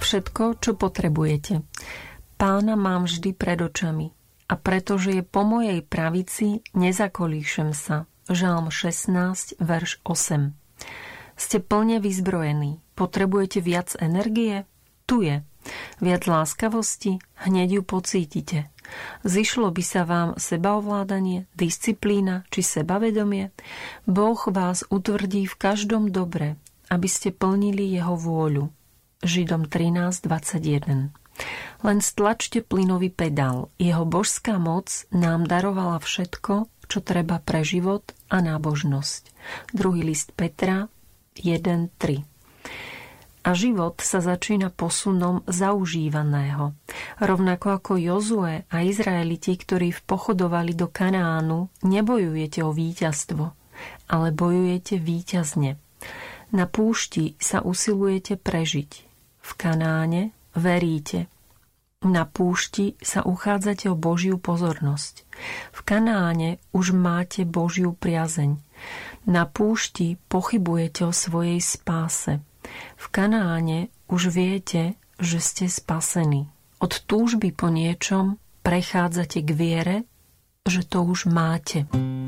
všetko, čo potrebujete. Pána mám vždy pred očami a pretože je po mojej pravici, nezakolíšem sa. Žalm 16, verš 8. Ste plne vyzbrojení. Potrebujete viac energie? Tu je. Viac láskavosti? Hneď ju pocítite. Zišlo by sa vám sebaovládanie, disciplína či sebavedomie? Boh vás utvrdí v každom dobre, aby ste plnili jeho vôľu. Židom 13:21. Len stlačte plynový pedál. Jeho božská moc nám darovala všetko, čo treba pre život a nábožnosť. 2. list Petra 1:3. A život sa začína posunom zaužívaného. Rovnako ako Jozue a Izraeliti, ktorí vpochodovali do Kanánu, nebojujete o víťazstvo, ale bojujete víťazne. Na púšti sa usilujete prežiť. V Kanáne veríte. Na púšti sa uchádzate o Božiu pozornosť. V Kanáne už máte Božiu priazeň. Na púšti pochybujete o svojej spáse. V Kanáne už viete, že ste spasení. Od túžby po niečom prechádzate k viere, že to už máte.